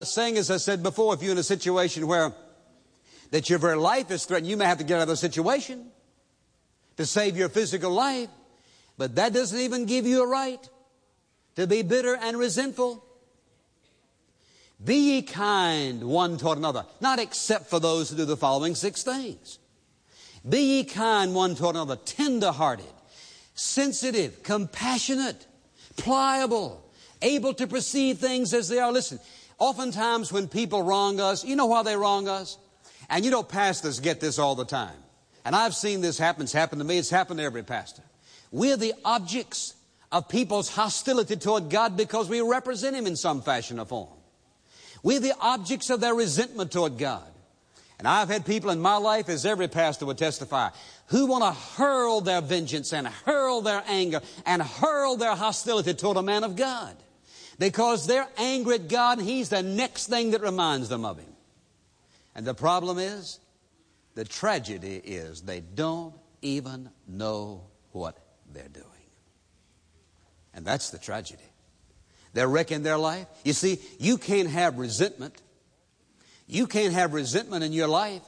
Saying, as I said before, if you're in a situation where that your very life is threatened, you may have to get out of the situation to save your physical life. But that doesn't even give you a right to be bitter and resentful. Be ye kind one toward another, not except for those who do the following 6 things. Be ye kind one toward another, tender-hearted, sensitive, compassionate, pliable, able to perceive things as they are. Listen, oftentimes when people wrong us, you know why they wrong us? And you know, pastors get this all the time. And I've seen this happen. It's happened to me. It's happened to every pastor. We're the objects of people's hostility toward God because we represent Him in some fashion or form. We're the objects of their resentment toward God. And I've had people in my life, as every pastor would testify, who want to hurl their vengeance and hurl their anger and hurl their hostility toward a man of God. Because they're angry at God and He's the next thing that reminds them of Him. And the problem is, the tragedy is they don't even know what they're doing. And that's the tragedy. They're wrecking their life. You see, you can't have resentment. You can't have resentment in your life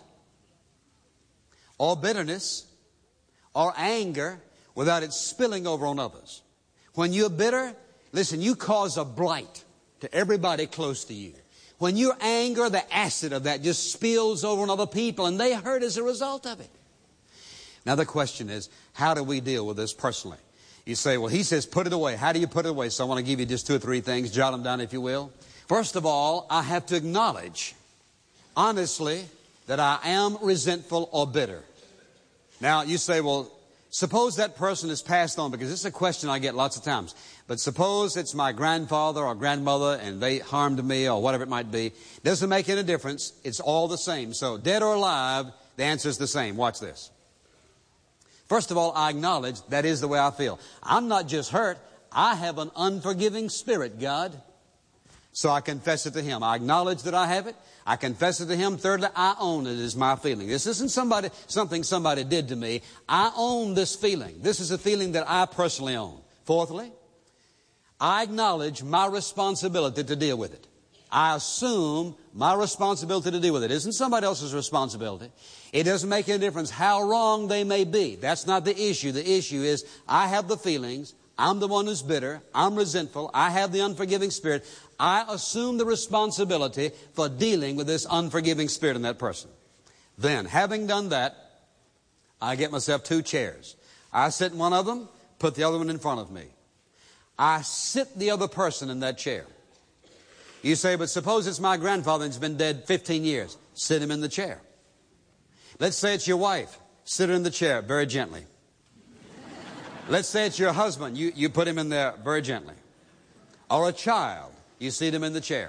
or bitterness or anger without it spilling over on others. When you're bitter, listen, you cause a blight to everybody close to you. When you're angry, the acid of that just spills over on other people and they hurt as a result of it. Now the question is, how do we deal with this personally? You say, well, he says put it away. How do you put it away? So I want to give you just 2 or 3 things. Jot them down if you will. First of all, I have to acknowledge honestly that I am resentful or bitter. Now you say, well, suppose that person is passed on, because this is a question I get lots of times. But suppose it's my grandfather or grandmother and they harmed me or whatever it might be. Doesn't make any difference. It's all the same. So dead or alive, the answer is the same. Watch this. First of all, I acknowledge that is the way I feel. I'm not just hurt. I have an unforgiving spirit, God. So I confess it to Him. I acknowledge that I have it. I confess it to Him. Thirdly, I own it as my feeling. This isn't something somebody did to me. I own this feeling. This is a feeling that I personally own. Fourthly, I acknowledge my responsibility to deal with it. I assume my responsibility to deal with it. It isn't somebody else's responsibility. It doesn't make any difference how wrong they may be. That's not the issue. The issue is I have the feelings. I'm the one who's bitter. I'm resentful. I have the unforgiving spirit. I assume the responsibility for dealing with this unforgiving spirit in that person. Then, having done that, I get myself 2 chairs. I sit in one of them, put the other one in front of me. I sit the other person in that chair. You say, but suppose it's my grandfather and he's been dead 15 years. Sit him in the chair. Let's say it's your wife. Sit her in the chair very gently. Let's say it's your husband. You put him in there very gently. Or a child. You seat him in the chair.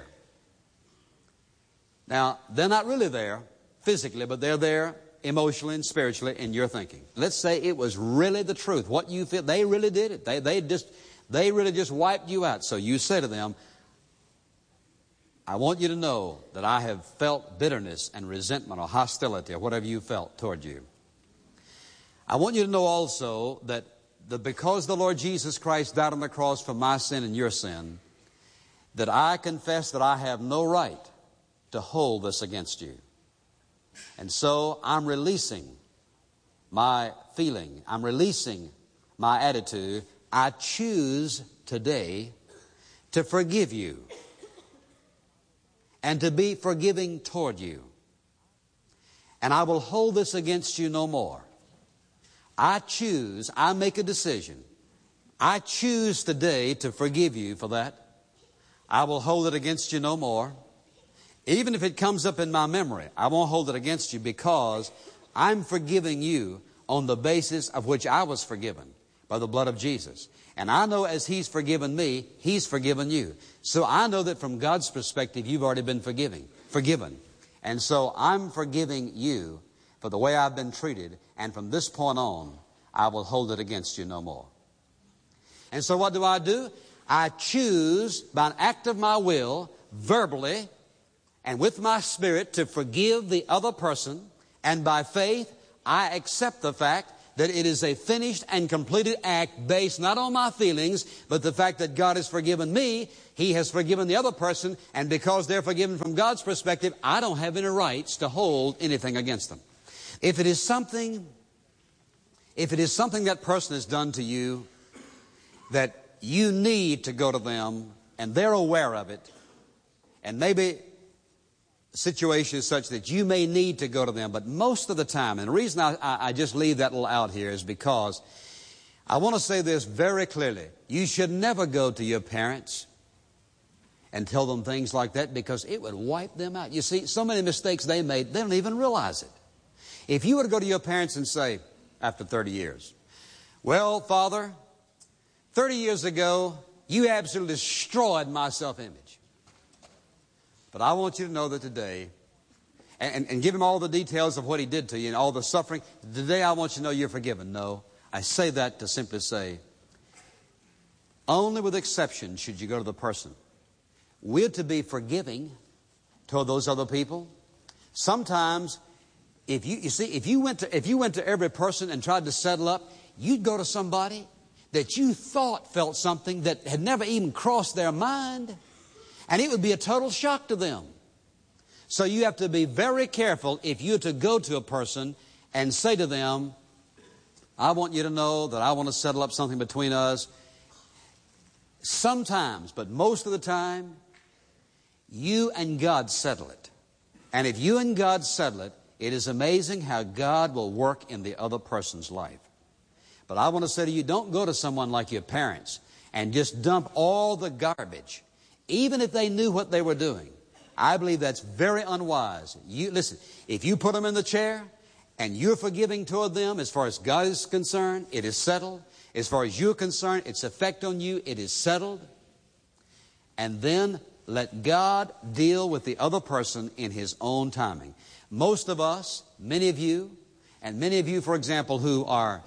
Now, they're not really there physically, but they're there emotionally and spiritually in your thinking. Let's say it was really the truth. What you feel, they really did it. They really just wiped you out. So you say to them, I want you to know that I have felt bitterness and resentment or hostility or whatever you felt toward you. I want you to know also that because the Lord Jesus Christ died on the cross for my sin and your sin, that I confess that I have no right to hold this against you. And so I'm releasing my feeling. I'm releasing my attitude. I choose today to forgive you and to be forgiving toward you. And I will hold this against you no more. I make a decision. I choose today to forgive you for that. I will hold it against you no more. Even if it comes up in my memory, I won't hold it against you, because I'm forgiving you on the basis of which I was forgiven by the blood of Jesus. And I know as He's forgiven me, He's forgiven you. So I know that from God's perspective, you've already been forgiven. And so I'm forgiving you for the way I've been treated. And from this point on, I will hold it against you no more. And so what do? I choose by an act of my will, verbally, and with my spirit, to forgive the other person. And by faith, I accept the fact that it is a finished and completed act based not on my feelings, but the fact that God has forgiven me, He has forgiven the other person, and because they're forgiven from God's perspective, I don't have any rights to hold anything against them. If it is something that person has done to you that you need to go to them and they're aware of it, and maybe the situation is such that you may need to go to them, but most of the time, and the reason I just leave that little out here is because I want to say this very clearly. You should never go to your parents and tell them things like that, because it would wipe them out. You see, so many mistakes they made, they don't even realize it. If you were to go to your parents and say, after 30 years, well, Father, 30 years ago, you absolutely destroyed my self-image. But I want you to know that today, and give him all the details of what he did to you and all the suffering. Today I want you to know you're forgiven. No, I say that to simply say, only with exception should you go to the person. We're to be forgiving toward those other people. Sometimes, if you went to every person and tried to settle up, you'd go to somebody that you thought felt something that had never even crossed their mind, and it would be a total shock to them. So you have to be very careful if you're to go to a person and say to them, I want you to know that I want to settle up something between us. Sometimes, but most of the time, you and God settle it. And if you and God settle it, it is amazing how God will work in the other person's life. But I want to say to you, don't go to someone like your parents and just dump all the garbage, even if they knew what they were doing. I believe that's very unwise. Listen, if you put them in the chair and you're forgiving toward them, as far as God is concerned, it is settled. As far as you're concerned, its effect on you, it is settled. And then let God deal with the other person in His own timing. Most of us, many of you, for example, who are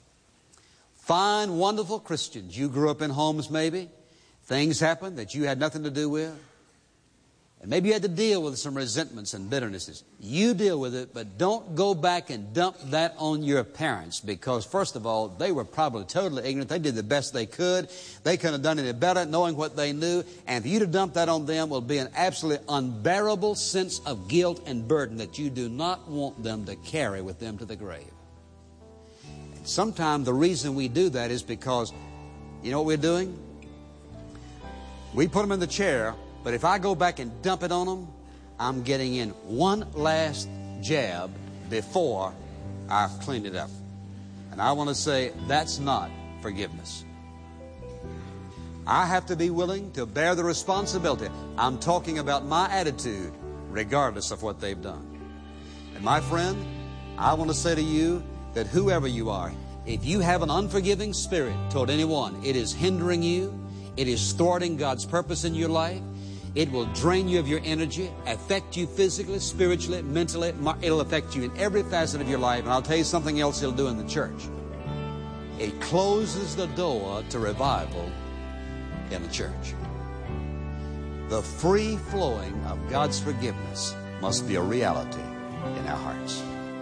fine, wonderful Christians. You grew up in homes maybe. Things happened that you had nothing to do with. And maybe you had to deal with some resentments and bitternesses. You deal with it, but don't go back and dump that on your parents, because, first of all, they were probably totally ignorant. They did the best they could. They couldn't have done any better knowing what they knew. And for you to dump that on them will be an absolutely unbearable sense of guilt and burden that you do not want them to carry with them to the grave. And sometimes the reason we do that is because, you know what we're doing? We put them in the chair, but if I go back and dump it on them, I'm getting in one last jab before I've cleaned it up. And I want to say that's not forgiveness. I have to be willing to bear the responsibility. I'm talking about my attitude, regardless of what they've done. And my friend, I want to say to you that whoever you are, if you have an unforgiving spirit toward anyone, it is hindering you. It is thwarting God's purpose in your life. It will drain you of your energy, affect you physically, spiritually, mentally. It'll affect you in every facet of your life. And I'll tell you something else it'll do in the church. It closes the door to revival in the church. The free flowing of God's forgiveness must be a reality in our hearts.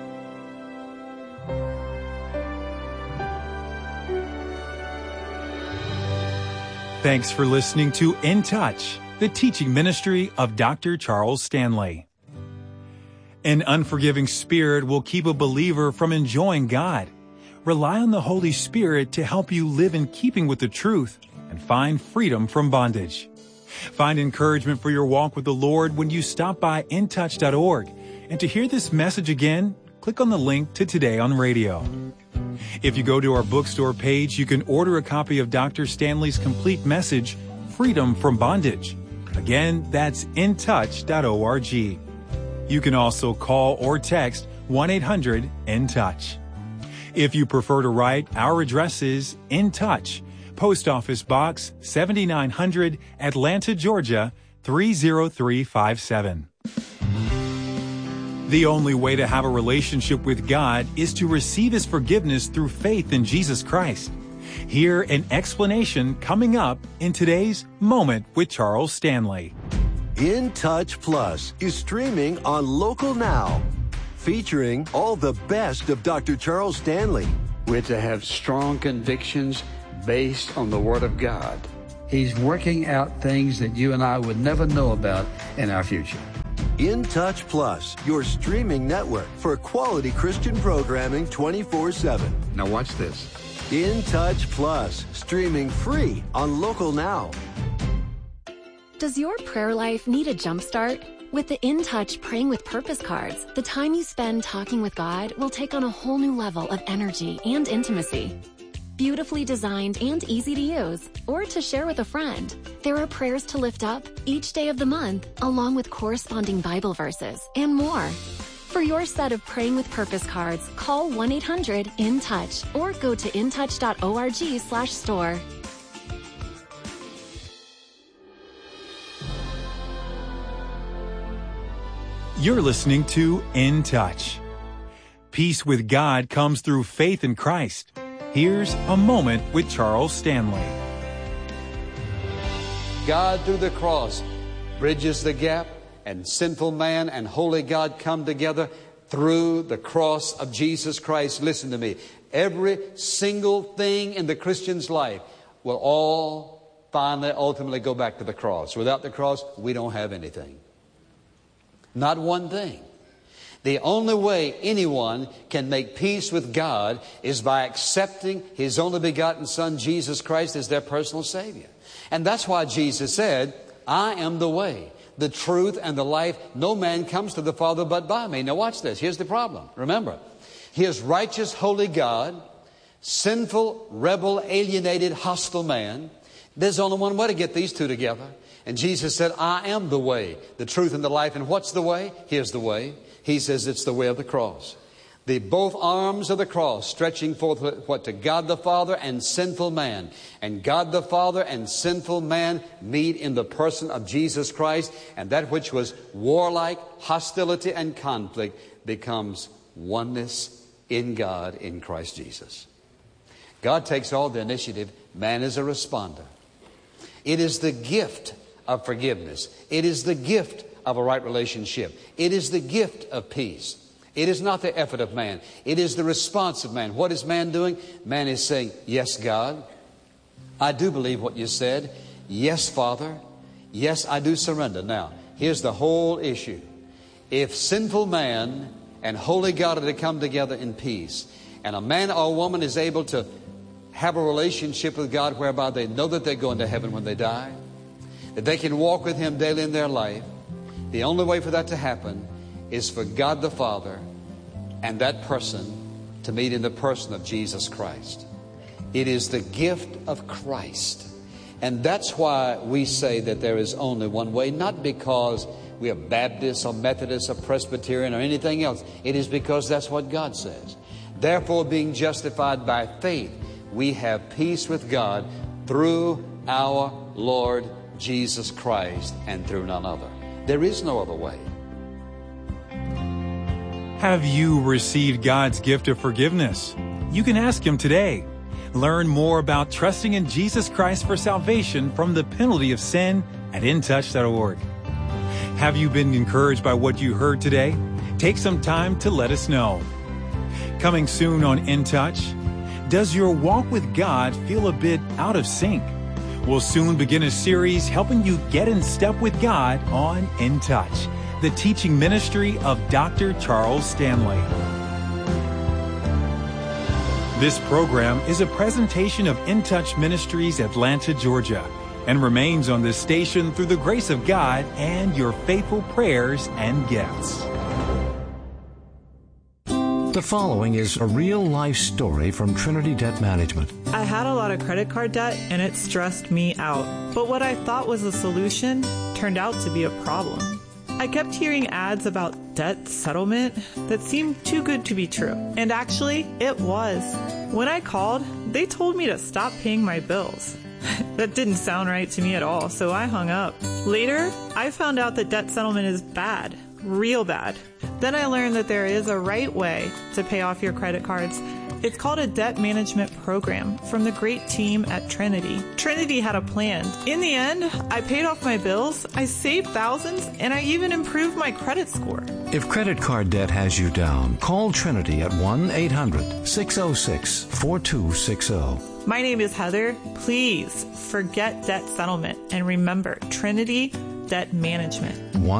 Thanks for listening to In Touch, the teaching ministry of Dr. Charles Stanley. An unforgiving spirit will keep a believer from enjoying God. Rely on the Holy Spirit to help you live in keeping with the truth and find freedom from bondage. Find encouragement for your walk with the Lord when you stop by intouch.org. And to hear this message again, click on the link to Today on Radio. If you go to our bookstore page, you can order a copy of Dr. Stanley's complete message, Freedom from Bondage. Again, that's intouch.org. You can also call or text 1-800-IN-TOUCH. If you prefer to write, our address is In Touch, Post Office Box 7900, Atlanta, Georgia 30357. The only way to have a relationship with God is to receive His forgiveness through faith in Jesus Christ. Hear an explanation coming up in today's Moment with Charles Stanley. In Touch Plus is streaming on Local Now, featuring all the best of Dr. Charles Stanley, We're to have strong convictions based on the Word of God. He's working out things that you and I would never know about in our future. In Touch Plus, your streaming network for quality Christian programming 24/7. Now watch this. In Touch Plus, streaming free on Local Now. Does your prayer life need a jumpstart? With the In Touch Praying with Purpose cards, the time you spend talking with God will take on a whole new level of energy and intimacy. Beautifully designed and easy to use, or to share with a friend, there are prayers to lift up each day of the month, along with corresponding Bible verses and more. For your set of Praying with Purpose cards, call 1-800-IN-TOUCH or go to intouch.org/store. You're listening to In Touch. Peace with God comes through faith in Christ. Here's a moment with Charles Stanley. God through the cross bridges the gap, and sinful man and holy God come together through the cross of Jesus Christ. Listen to me. Every single thing in the Christian's life will all finally, ultimately go back to the cross. Without the cross, we don't have anything. Not one thing. The only way anyone can make peace with God is by accepting His only begotten Son, Jesus Christ, as their personal Savior. And that's why Jesus said, I am the way, the truth, and the life. No man comes to the Father but by me. Now watch this. Here's the problem. Remember, He is righteous, holy God, sinful, rebel, alienated, hostile man. There's only one way to get these two together. And Jesus said, I am the way, the truth, and the life. And what's the way? Here's the way. He says it's the way of the cross. The both arms of the cross stretching forth what to God the Father and sinful man. And God the Father and sinful man meet in the person of Jesus Christ. And that which was warlike, hostility, and conflict becomes oneness in God in Christ Jesus. God takes all the initiative. Man is a responder. It is the gift of forgiveness. It is the gift of a right relationship. It is the gift of peace. It is not the effort of man. It is the response of man. What is man doing? Man is saying, yes, God, I do believe what you said. Yes, Father. Yes, I do surrender. Now, here's the whole issue. If sinful man and holy God are to come together in peace, and a man or a woman is able to have a relationship with God whereby they know that they're going to heaven when they die, that they can walk with Him daily in their life, the only way for that to happen is for God the Father and that person to meet in the person of Jesus Christ. It is the gift of Christ. And that's why we say that there is only one way, not because we are Baptists or Methodists or Presbyterian or anything else. It is because that's what God says. Therefore, being justified by faith, we have peace with God through our Lord Jesus Christ and through none other. There is no other way. Have you received God's gift of forgiveness? You can ask Him today. Learn more about trusting in Jesus Christ for salvation from the penalty of sin at intouch.org. Have you been encouraged by what you heard today? Take some time to let us know. Coming soon on In Touch, does your walk with God feel a bit out of sync? We'll soon begin a series helping you get in step with God on In Touch, the teaching ministry of Dr. Charles Stanley. This program is a presentation of In Touch Ministries, Atlanta, Georgia, and remains on this station through the grace of God and your faithful prayers and gifts. The following is a real-life story from Trinity Debt Management. I had a lot of credit card debt, and it stressed me out. But what I thought was a solution turned out to be a problem. I kept hearing ads about debt settlement that seemed too good to be true. And actually, it was. When I called, they told me to stop paying my bills. That didn't sound right to me at all, so I hung up. Later, I found out that debt settlement is bad. Real bad. Then I learned that there is a right way to pay off your credit cards It's called a debt management program from the great team at Trinity. Trinity had a plan. In the end, I paid off my bills, I saved thousands, and I even improved my credit score. If credit card debt has you down, call Trinity at 1-800-606-4260. My name is Heather. Please forget debt settlement and remember Trinity Debt Management.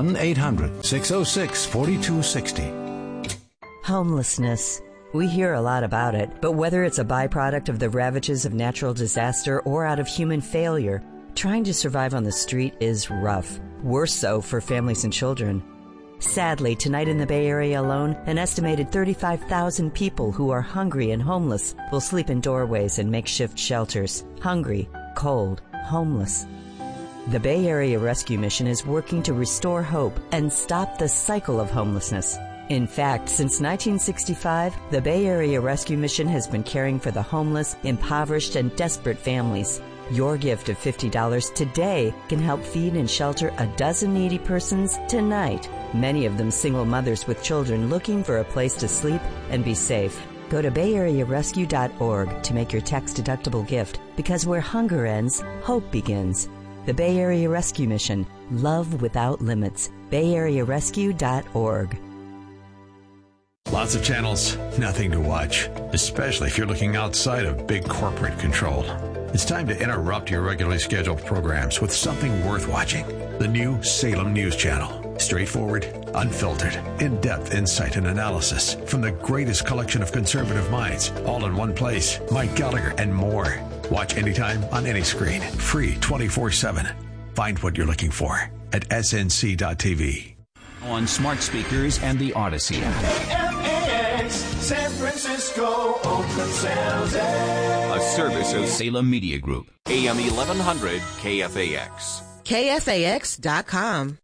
1-800-606-4260. Homelessness. We hear a lot about it, but whether it's a byproduct of the ravages of natural disaster or out of human failure, trying to survive on the street is rough. Worse so for families and children. Sadly, tonight in the Bay Area alone, an estimated 35,000 people who are hungry and homeless will sleep in doorways and makeshift shelters. Hungry, cold, homeless. The Bay Area Rescue Mission is working to restore hope and stop the cycle of homelessness. In fact, since 1965, the Bay Area Rescue Mission has been caring for the homeless, impoverished, and desperate families. Your gift of $50 today can help feed and shelter a dozen needy persons tonight, many of them single mothers with children looking for a place to sleep and be safe. Go to BayAreaRescue.org to make your tax-deductible gift, because where hunger ends, hope begins. The Bay Area Rescue Mission. Love without limits. BayAreaRescue.org. Lots of channels, nothing to watch, especially if you're looking outside of big corporate control. It's time to interrupt your regularly scheduled programs with something worth watching. The new Salem News Channel. Straightforward, unfiltered, in-depth insight and analysis from the greatest collection of conservative minds, all in one place. Mike Gallagher and more. Watch anytime on any screen. Free 24/7. Find what you're looking for at snc.tv. On smart speakers and the Odyssey app. San Francisco, Oakland, San Jose. A service of Salem Media Group. AM 1100 KFAX. KFAX.com.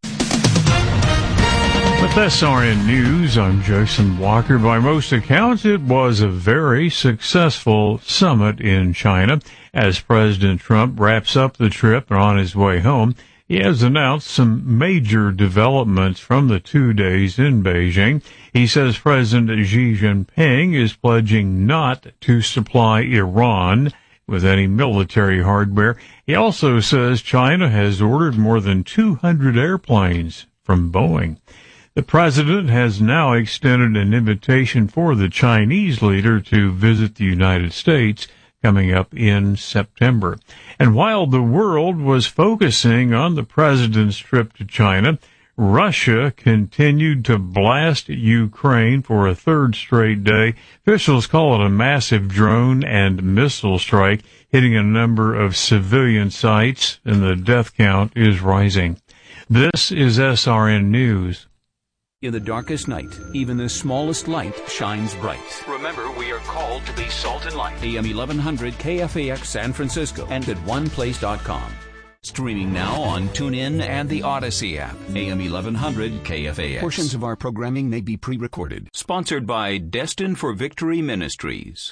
With SRN News, I'm Jason Walker. By most accounts, it was a very successful summit in China. As President Trump wraps up the trip and on his way home, he has announced some major developments from the 2 days in Beijing. He says President Xi Jinping is pledging not to supply Iran with any military hardware. He also says China has ordered more than 200 airplanes from Boeing. The president has now extended an invitation for the Chinese leader to visit the United States coming up in September. And while the world was focusing on the president's trip to China, Russia continued to blast Ukraine for a third straight day. Officials call it a massive drone and missile strike, hitting a number of civilian sites, and the death count is rising. This is SRN News. In the darkest night, even the smallest light shines bright. Remember, we are called to be salt and light. AM 1100 KFAX San Francisco and at oneplace.com. Streaming now on TuneIn and the Odyssey app. AM 1100 KFAX. Portions of our programming may be pre-recorded. Sponsored by Destined for Victory Ministries.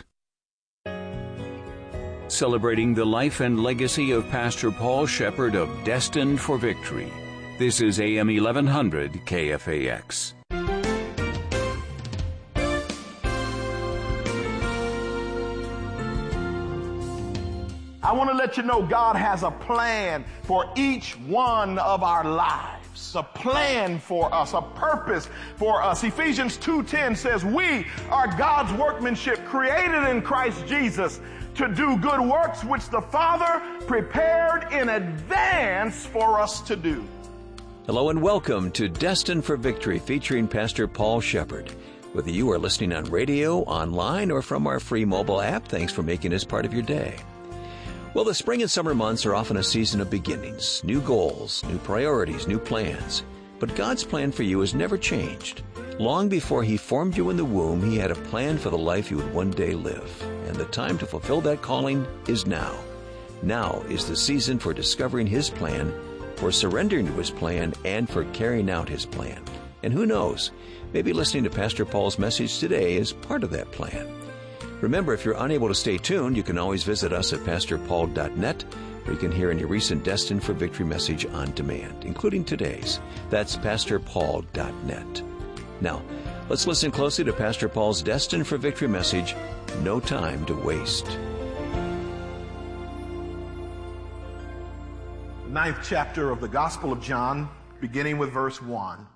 Celebrating the life and legacy of Pastor Paul Shepherd of Destined for Victory. This is AM 1100 KFAX. I want to let you know God has a plan for each one of our lives. A plan for us, a purpose for us. Ephesians 2:10 says, we are God's workmanship created in Christ Jesus to do good works which the Father prepared in advance for us to do. Hello and welcome to Destined for Victory, featuring Pastor Paul Shepherd. Whether you are listening on radio, online, or from our free mobile app, thanks for making us part of your day. Well, the spring and summer months are often a season of beginnings, new goals, new priorities, new plans. But God's plan for you has never changed. Long before He formed you in the womb, He had a plan for the life you would one day live. And the time to fulfill that calling is now. Now is the season for discovering His plan, for surrendering to His plan, and for carrying out His plan. And who knows, maybe listening to Pastor Paul's message today is part of that plan. Remember, if you're unable to stay tuned, you can always visit us at pastorpaul.net, where you can hear any recent Destined for Victory message on demand, including today's. That's pastorpaul.net. Now, let's listen closely to Pastor Paul's Destined for Victory message No time to waste. The 9th chapter of the Gospel of John, beginning with verse 1.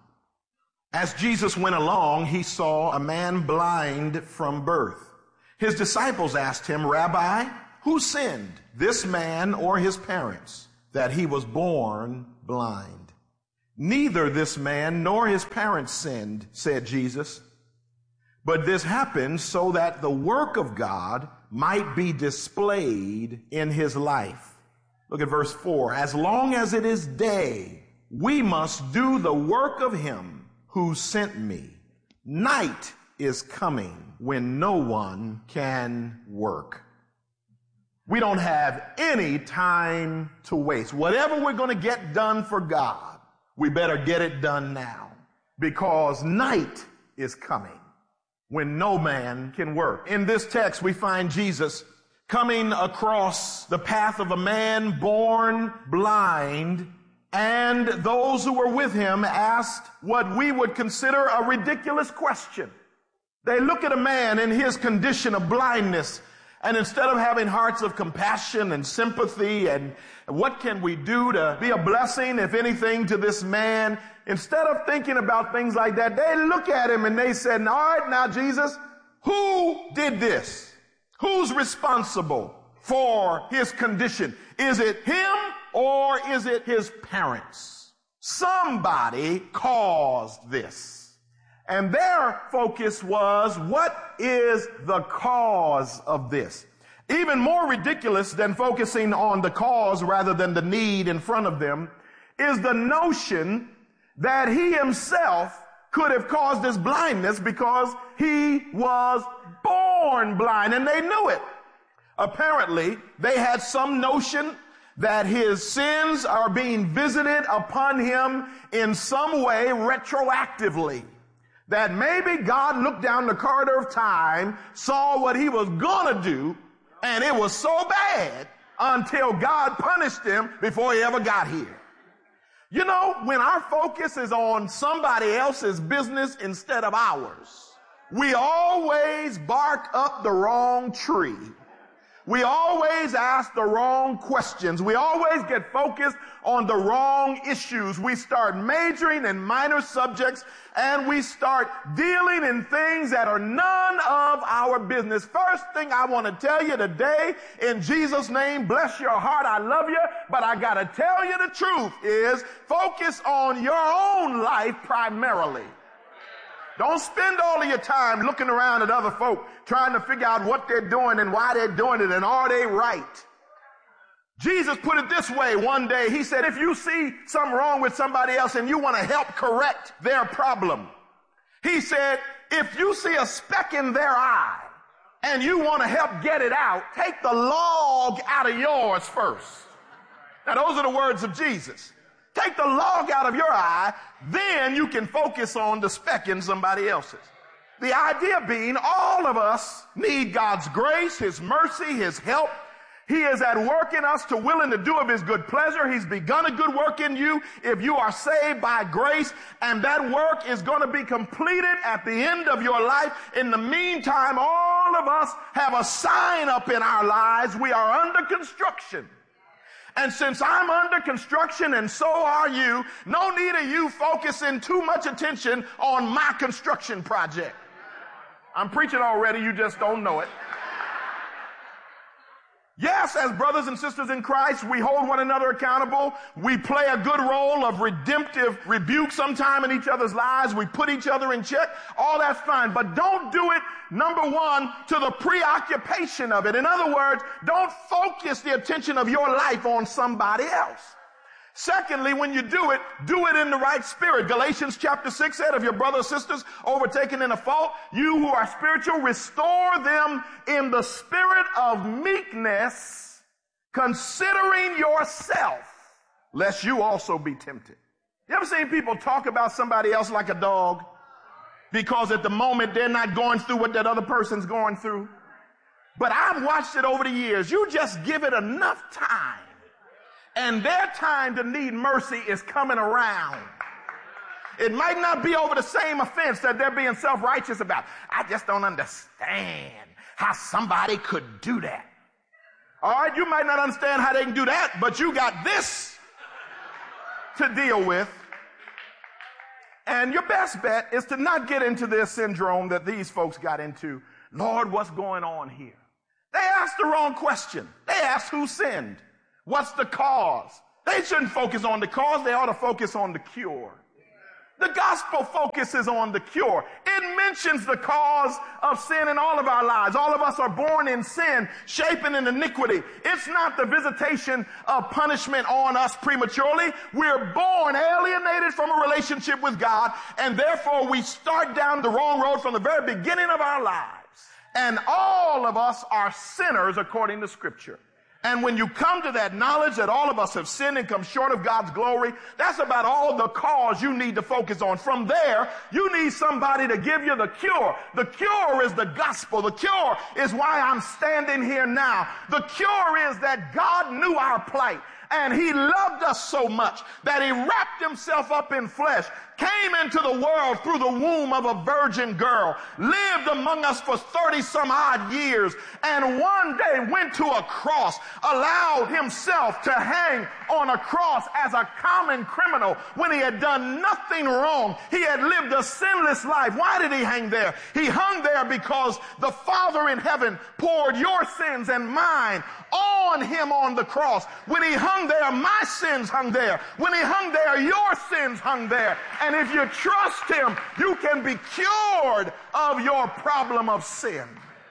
As Jesus went along, he saw a man blind from birth. His disciples asked him, Rabbi, who sinned, this man or his parents, that he was born blind? Neither this man nor his parents sinned, said Jesus. But this happened so that the work of God might be displayed in his life. Look at verse 4. As long as it is day, we must do the work of him who sent me. Night is coming when no one can work. We don't have any time to waste. Whatever we're going to get done for God, we better get it done now, because night is coming when no man can work. In this text, we find Jesus coming across the path of a man born blind, and those who were with him asked what we would consider a ridiculous question. They look at a man in his condition of blindness, and instead of having hearts of compassion and sympathy and what can we do to be a blessing, if anything, to this man, instead of thinking about things like that, they look at him and they said, all right, now Jesus, who did this? Who's responsible for his condition? Is it him or is it his parents? Somebody caused this. And their focus was, what is the cause of this? Even more ridiculous than focusing on the cause rather than the need in front of them is the notion that he himself could have caused this blindness because he was born blind, and they knew it. Apparently, they had some notion that his sins are being visited upon him in some way retroactively. That maybe God looked down the corridor of time, saw what he was gonna do, and it was so bad until God punished him before he ever got here. You know, when our focus is on somebody else's business instead of ours, we always bark up the wrong tree. We always ask the wrong questions. We always get focused on the wrong issues. We start majoring in minor subjects, and we start dealing in things that are none of our business. First thing I want to tell you today, in Jesus' name, bless your heart, I love you, but I got to tell you the truth is focus on your own life primarily. Don't spend all of your time looking around at other folk trying to figure out what they're doing and why they're doing it and are they right. Jesus put it this way one day. He said, if you see something wrong with somebody else and you want to help correct their problem, he said, if you see a speck in their eye and you want to help get it out, take the log out of yours first. Now, those are the words of Jesus. Take the log out of your eye, then you can focus on the speck in somebody else's. The idea being all of us need God's grace, his mercy, his help. He is at work in us to willing to do of his good pleasure. He's begun a good work in you if you are saved by grace, and that work is going to be completed at the end of your life. In the meantime, all of us have a sign up in our lives. We are under construction. And since I'm under construction and so are you, no need of you focusing too much attention on my construction project. I'm preaching already, you just don't know it. Yes, as brothers and sisters in Christ, we hold one another accountable. We play a good role of redemptive rebuke sometime in each other's lives. We put each other in check. All that's fine. But don't do it, number one, to the preoccupation of it. In other words, don't focus the attention of your life on somebody else. Secondly, when you do it in the right spirit. Galatians chapter 6 said, of your brothers and sisters overtaken in a fault, you who are spiritual, restore them in the spirit of meekness, considering yourself, lest you also be tempted. You ever seen people talk about somebody else like a dog? Because at the moment they're not going through what that other person's going through. But I've watched it over the years. You just give it enough time, and their time to need mercy is coming around. It might not be over the same offense that they're being self-righteous about. I just don't understand how somebody could do that. All right, you might not understand how they can do that, but you got this to deal with. And your best bet is to not get into this syndrome that these folks got into. Lord, what's going on here? They asked the wrong question. They asked who sinned. What's the cause? They shouldn't focus on the cause. They ought to focus on the cure. The gospel focuses on the cure. It mentions the cause of sin in all of our lives. All of us are born in sin, shapen in iniquity. It's not the visitation of punishment on us prematurely. We're born alienated from a relationship with God, and therefore we start down the wrong road from the very beginning of our lives. And all of us are sinners according to Scripture. And when you come to that knowledge that all of us have sinned and come short of God's glory, that's about all the cause you need to focus on. From there, you need somebody to give you the cure. The cure is the gospel. The cure is why I'm standing here now. The cure is that God knew our plight. And he loved us so much that he wrapped himself up in flesh, came into the world through the womb of a virgin girl, lived among us for 30 some odd years, and one day went to a cross, allowed himself to hang on a cross as a common criminal when he had done nothing wrong. He had lived a sinless life. Why did he hang there? He hung there because the Father in heaven poured your sins and mine on him on the cross. When he hung there, my sins hung there. When he hung there, your sins hung there. And if you trust him, you can be cured of your problem of sin.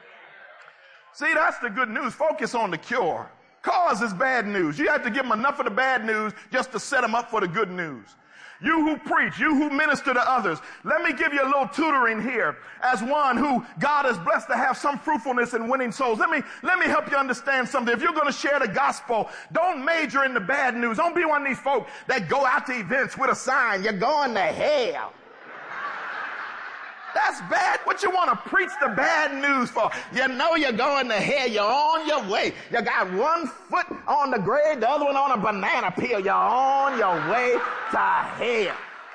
See, that's the good news. Focus on the cure. Cause is bad news. You have to give them enough of the bad news just to set them up for the good news. You who preach, you who minister to others, let me give you a little tutoring here as one who God has blessed to have some fruitfulness in winning souls. Let me help you understand something. If you're going to share the gospel, don't major in the bad news. Don't be one of these folk that go out to events with a sign, you're going to hell. That's bad. What you want to preach the bad news for? You know you're going to hell. You're on your way. You got one foot on the grave, the other one on a banana peel. You're on your way to hell.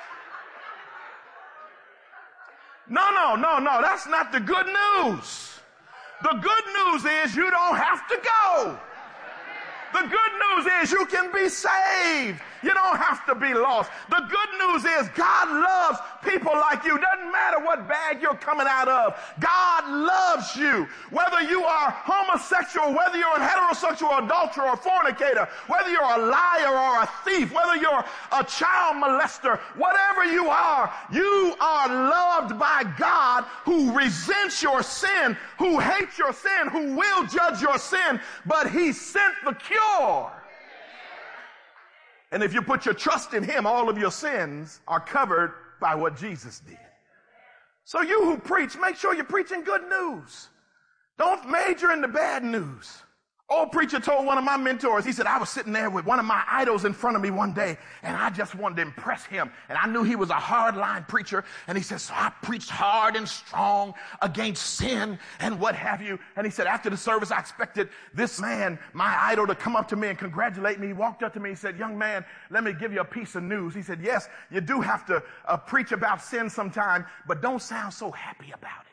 No. That's not the good news. The good news is you don't have to go. The good news is you can be saved. You don't have to be lost. The good news is God loves people like you. Doesn't matter what bag you're coming out of. God loves you. Whether you are homosexual, whether you're a heterosexual adulterer or fornicator, whether you're a liar or a thief, whether you're a child molester, whatever you are loved by God, who resents your sin, who hates your sin, who will judge your sin, but he sent the cure. And if you put your trust in him, all of your sins are covered by what Jesus did. So you who preach, make sure you're preaching good news. Don't major in the bad news. Old preacher told one of my mentors, he said, I was sitting there with one of my idols in front of me one day, and I just wanted to impress him. And I knew he was a hardline preacher. And he said, so I preached hard and strong against sin and what have you. And he said, after the service, I expected this man, my idol, to come up to me and congratulate me. He walked up to me and said, young man, let me give you a piece of news. He said, yes, you do have to preach about sin sometime, but don't sound so happy about it.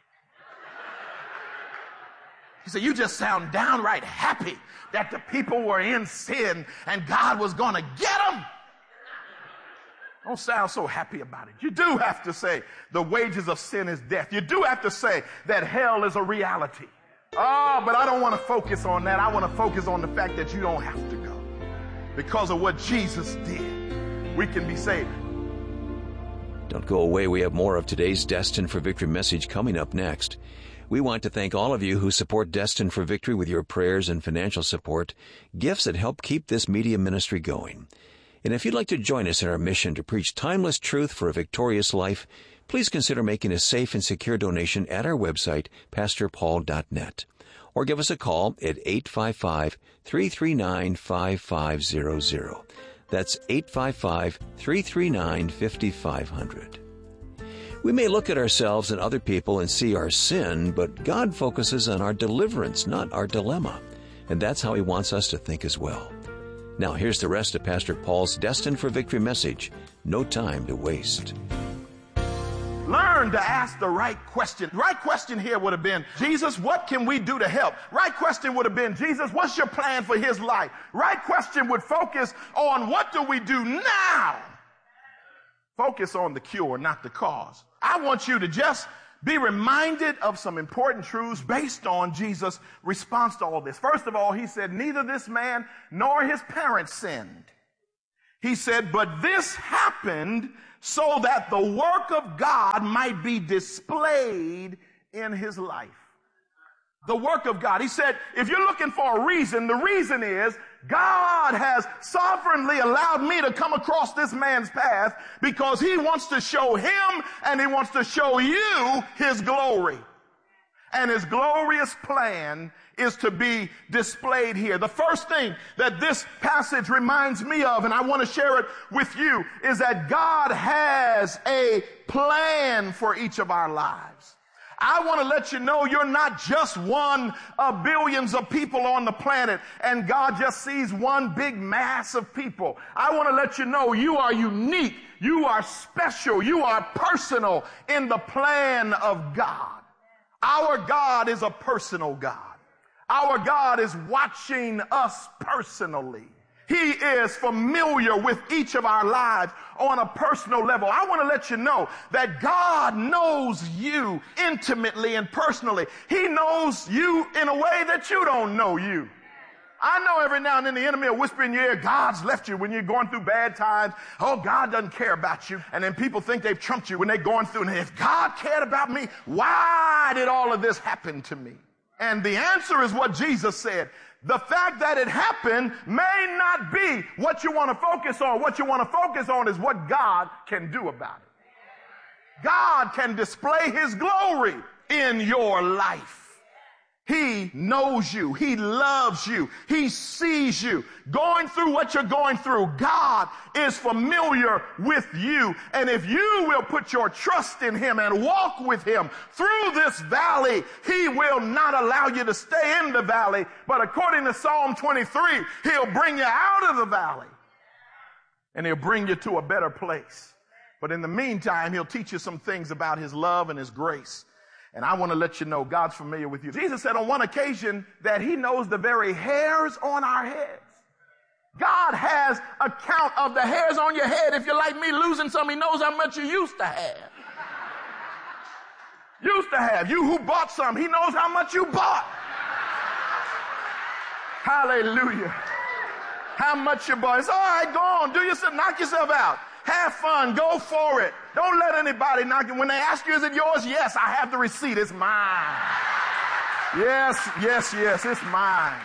He said, you just sound downright happy that the people were in sin and God was going to get them. Don't sound so happy about it. You do have to say the wages of sin is death. You do have to say that hell is a reality. Oh, but I don't want to focus on that. I want to focus on the fact that you don't have to go. Because of what Jesus did, we can be saved. Don't go away. We have more of today's Destined for Victory message coming up next. We want to thank all of you who support Destined for Victory with your prayers and financial support, gifts that help keep this media ministry going. And if you'd like to join us in our mission to preach timeless truth for a victorious life, please consider making a safe and secure donation at our website, pastorpaul.net. Or give us a call at 855-339-5500. That's 855-339-5500. We may look at ourselves and other people and see our sin, but God focuses on our deliverance, not our dilemma. And that's how he wants us to think as well. Now here's the rest of Pastor Paul's Destined for Victory message. No time to waste. learn to ask the right question. The right question here would have been, Jesus, what can we do to help? Right question would have been, Jesus, what's your plan for his life? Right question would focus on what do we do now? Focus on the cure, not the cause. I want you to just be reminded of some important truths based on Jesus' response to all this. First of all, he said, neither this man nor his parents sinned. He said, but this happened so that the work of God might be displayed in his life. The work of God. He said, if you're looking for a reason, the reason is God has sovereignly allowed me to come across this man's path because he wants to show him and he wants to show you his glory. And his glorious plan is to be displayed here. The first thing that this passage reminds me of, and I want to share it with you, is that God has a plan for each of our lives. I want to let you know you're not just one of billions of people on the planet and God just sees one big mass of people. I want to let you know you are unique, you are special, you are personal in the plan of God. Our God is a personal God. Our God is watching us personally. He is familiar with each of our lives on a personal level. I want to let you know that God knows you intimately and personally. He knows you in a way that you don't know you. I know every now and then the enemy will whisper in your ear, God's left you when you're going through bad times. Oh, God doesn't care about you. And then people think they've trumped you when they're going through. And if God cared about me, why did all of this happen to me? And the answer is what Jesus said. The fact that it happened may not be what you want to focus on. What you want to focus on is what God can do about it. God can display his glory in your life. He knows you. He loves you. He sees you. Going through what you're going through, God is familiar with you. And if you will put your trust in him and walk with him through this valley, he will not allow you to stay in the valley. But according to Psalm 23, he'll bring you out of the valley and he'll bring you to a better place. But in the meantime, he'll teach you some things about his love and his grace. And I want to let you know God's familiar with you. Jesus said on one occasion that he knows the very hairs on our heads. God has a count of the hairs on your head. If you're like me, losing some, he knows how much you used to have. You who bought some, he knows how much you bought. Hallelujah. How much you bought. It's all right, go on, do yourself, knock yourself out. Have fun. Go for it. Don't let anybody knock you. When they ask you, is it yours? Yes, I have the receipt. It's mine. Yes, it's mine.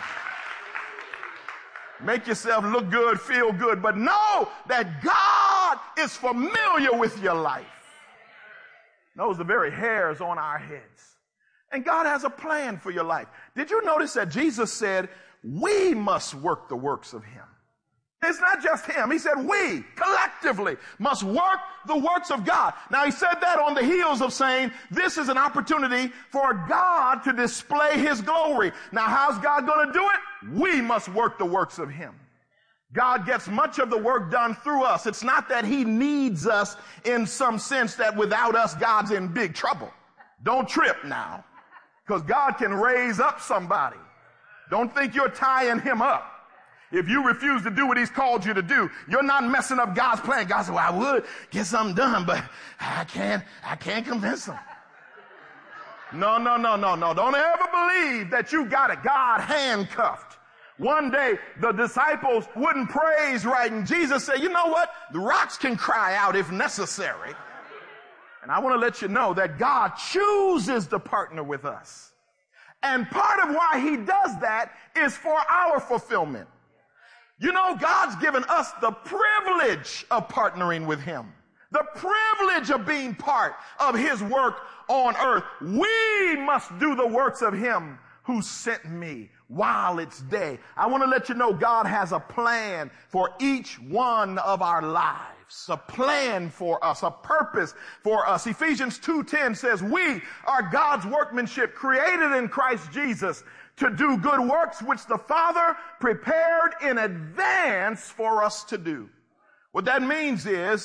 Make yourself look good, feel good, but know that God is familiar with your life. Knows the very hairs on our heads. And God has a plan for your life. Did you notice that Jesus said, we must work the works of him? It's not just him. He said we collectively must work the works of God. Now he said that on the heels of saying this is an opportunity for God to display his glory. Now how's God going to do it? We must work the works of him. God gets much of the work done through us. It's not that he needs us in some sense that without us God's in big trouble. Don't trip now, because God can raise up somebody. Don't think you're tying him up. If you refuse to do what he's called you to do, you're not messing up God's plan. God said, well, I would get something done, but I can't convince him. No. Don't ever believe that you got it. God handcuffed. One day, the disciples wouldn't praise right, and Jesus said, you know what? The rocks can cry out if necessary. And I want to let you know that God chooses to partner with us. And part of why he does that is for our fulfillment. You know, God's given us the privilege of partnering with him. The privilege of being part of his work on earth. We must do the works of him who sent me while it's day. I want to let you know God has a plan for each one of our lives. A plan for us, a purpose for us. Ephesians 2:10 says, we are God's workmanship created in Christ Jesus to do good works which the Father prepared in advance for us to do. What that means is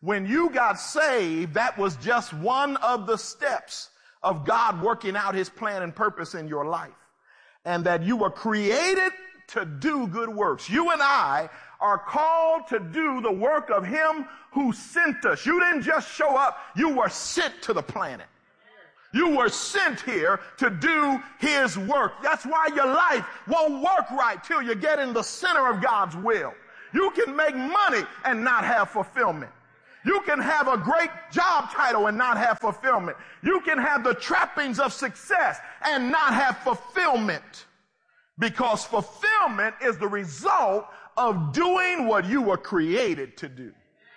when you got saved, that was just one of the steps of God working out his plan and purpose in your life. And that you were created to do good works. You and I are called to do the work of him who sent us. You didn't just show up, you were sent to the planet. You were sent here to do his work. That's why your life won't work right till you get in the center of God's will. You can make money and not have fulfillment. You can have a great job title and not have fulfillment. You can have the trappings of success and not have fulfillment. Because fulfillment is the result of doing what you were created to do.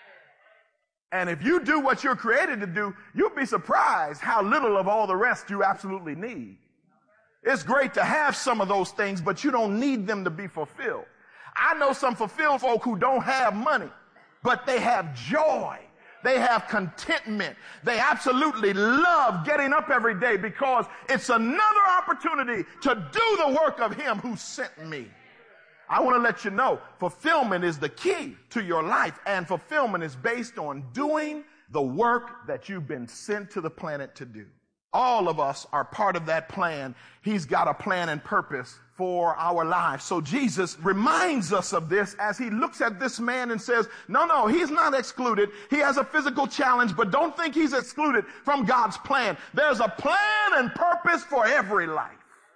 And if you do what you're created to do, you'll be surprised how little of all the rest you absolutely need. It's great to have some of those things, but you don't need them to be fulfilled. I know some fulfilled folk who don't have money, but they have joy. They have contentment. They absolutely love getting up every day because it's another opportunity to do the work of him who sent me. I want to let you know, fulfillment is the key to your life, and fulfillment is based on doing the work that you've been sent to the planet to do. All of us are part of that plan. He's got a plan and purpose for our lives. So Jesus reminds us of this as he looks at this man and says, no, he's not excluded. He has a physical challenge, but don't think he's excluded from God's plan. There's a plan and purpose for every life.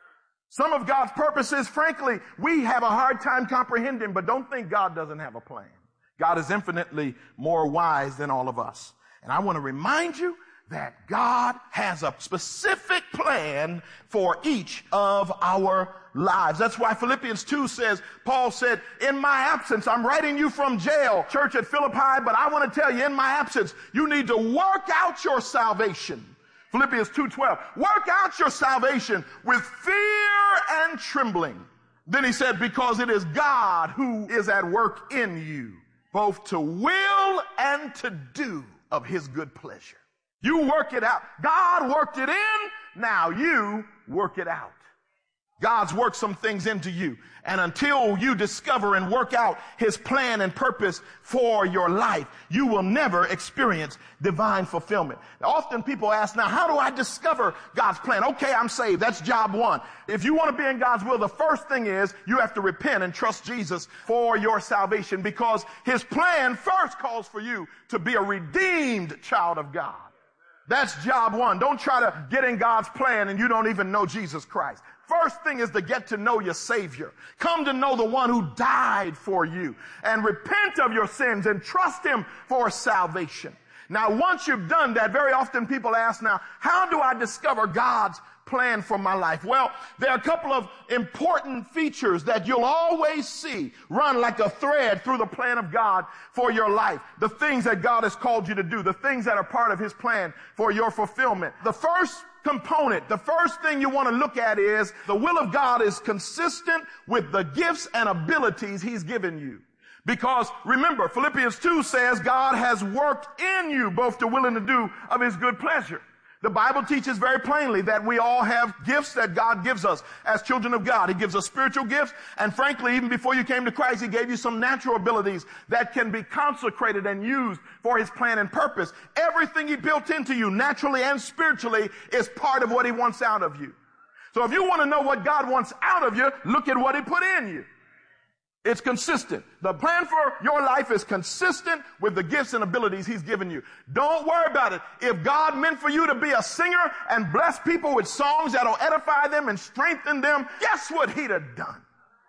Some of God's purposes, frankly, we have a hard time comprehending, but don't think God doesn't have a plan. God is infinitely more wise than all of us. And I want to remind you that God has a specific plan for each of our lives. That's why Philippians 2 says, Paul said, in my absence, I'm writing you from jail, church at Philippi, but I want to tell you, in my absence, you need to work out your salvation. Philippians 2:12, work out your salvation with fear and trembling. Then he said, because it is God who is at work in you, both to will and to do of his good pleasure. You work it out. God worked it in. Now you work it out. God's worked some things into you. And until you discover and work out his plan and purpose for your life, you will never experience divine fulfillment. Now, often people ask, now, how do I discover God's plan? Okay, I'm saved. That's job one. If you want to be in God's will, the first thing is you have to repent and trust Jesus for your salvation, because his plan first calls for you to be a redeemed child of God. That's job one. Don't try to get in God's plan and you don't even know Jesus Christ. First thing is to get to know your Savior. Come to know the one who died for you and repent of your sins and trust him for salvation. Now, once you've done that, very often people ask, now, how do I discover God's plan for my life? Well, there are a couple of important features that you'll always see run like a thread through the plan of God for your life. The things that God has called you to do, the things that are part of his plan for your fulfillment. The first component, the first thing you want to look at is the will of God is consistent with the gifts and abilities he's given you. Because remember, Philippians 2 says God has worked in you both to will and to do of his good pleasure. The Bible teaches very plainly that we all have gifts that God gives us as children of God. He gives us spiritual gifts, and frankly, even before you came to Christ, he gave you some natural abilities that can be consecrated and used for his plan and purpose. Everything he built into you, naturally and spiritually, is part of what he wants out of you. So if you want to know what God wants out of you, look at what he put in you. It's consistent. The plan for your life is consistent with the gifts and abilities he's given you. Don't worry about it. If God meant for you to be a singer and bless people with songs that'll edify them and strengthen them, guess what he'd have done?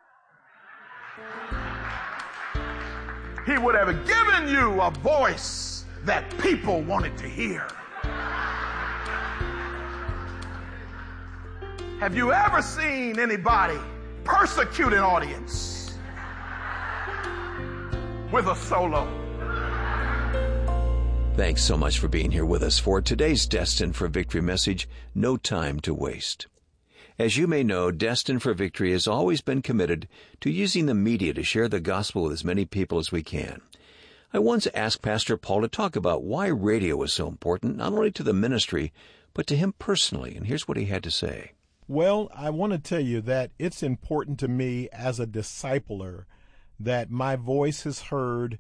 He would have given you a voice that people wanted to hear. Have you ever seen anybody persecute an audience with a solo? Thanks so much for being here with us for today's Destined for Victory message, No Time to Waste. As you may know, Destined for Victory has always been committed to using the media to share the gospel with as many people as we can. I once asked Pastor Paul to talk about why radio was so important, not only to the ministry, but to him personally, and here's what he had to say. Well, I want to tell you that it's important to me as a discipler that my voice is heard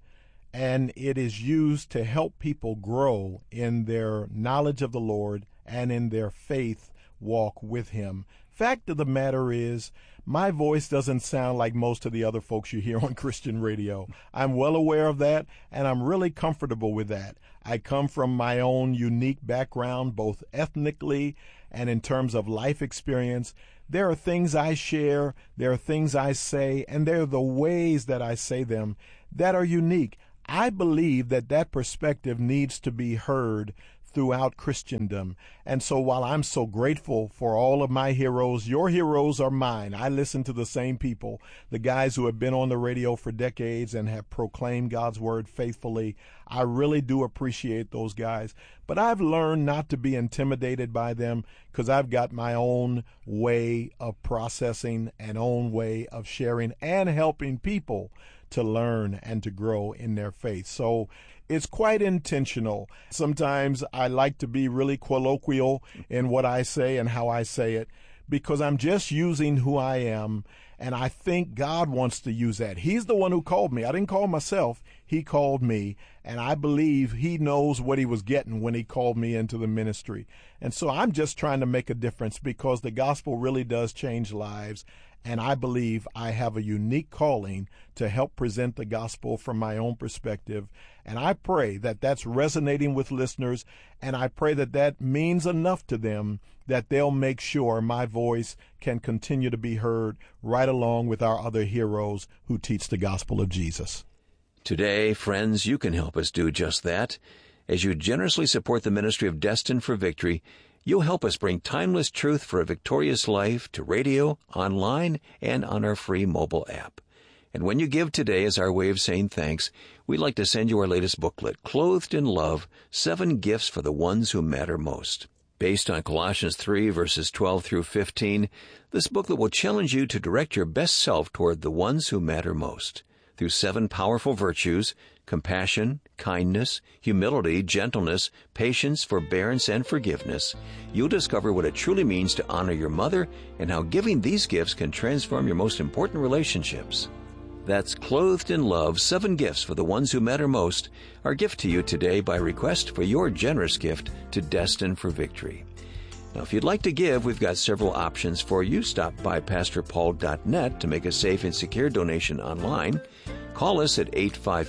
and it is used to help people grow in their knowledge of the Lord and in their faith walk with Him. Fact of the matter is, my voice doesn't sound like most of the other folks you hear on Christian radio. I'm well aware of that, and I'm really comfortable with that. I come from my own unique background, both ethnically and in terms of life experience. There are things I share, there are things I say, and there are the ways that I say them that are unique. I believe that that perspective needs to be heard throughout Christendom. And so while I'm so grateful for all of my heroes, your heroes are mine. I listen to the same people, the guys who have been on the radio for decades and have proclaimed God's word faithfully. I really do appreciate those guys. But I've learned not to be intimidated by them because I've got my own way of processing and own way of sharing and helping people to learn and to grow in their faith. So it's quite intentional. Sometimes I like to be really colloquial in what I say and how I say it because I'm just using who I am, and I think God wants to use that. He's the one who called me. I didn't call myself. He called me, and I believe He knows what He was getting when He called me into the ministry. And so I'm just trying to make a difference because the gospel really does change lives. And I believe I have a unique calling to help present the gospel from my own perspective. And I pray that that's resonating with listeners, and I pray that that means enough to them that they'll make sure my voice can continue to be heard right along with our other heroes who teach the gospel of Jesus. Today, friends, you can help us do just that. As you generously support the ministry of Destined for Victory, you'll help us bring timeless truth for a victorious life to radio, online, and on our free mobile app. And when you give today as our way of saying thanks, we'd like to send you our latest booklet, Clothed in Love, 7 Gifts for the Ones Who Matter Most. Based on Colossians 3, verses 12 through 15, this booklet will challenge you to direct your best self toward the ones who matter most. Through 7 powerful virtues, compassion, kindness, humility, gentleness, patience, forbearance, and forgiveness, you'll discover what it truly means to honor your mother and how giving these gifts can transform your most important relationships. That's Clothed in Love, 7 Gifts for the Ones Who Matter Most, our gift to you today by request for your generous gift to Destined for Victory. Now, if you'd like to give, we've got several options for you. Stop by PastorPaul.net to make a safe and secure donation online. Call us at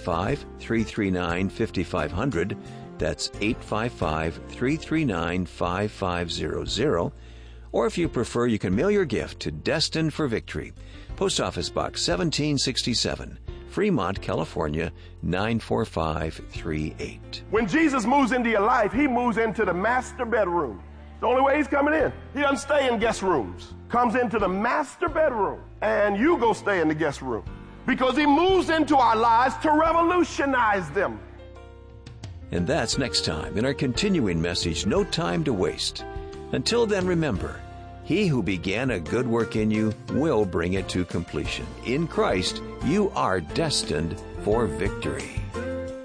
855-339-5500. That's 855-339-5500. Or if you prefer, you can mail your gift to Destined for Victory, Post Office Box 1767, Fremont, California, 94538. When Jesus moves into your life, He moves into the master bedroom. The only way He's coming in. He doesn't stay in guest rooms. Comes into the master bedroom, and you go stay in the guest room. Because He moves into our lives to revolutionize them. And that's next time in our continuing message, No Time to Waste. Until then, remember, He who began a good work in you will bring it to completion. In Christ, you are destined for victory.